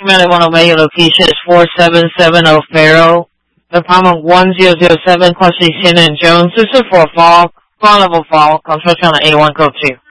Command 1 Omega, location is 4770 Faro. Apartment 1007, Cluster Shannon Jones. This is for a fall level fall. Construction on the A1 code 2.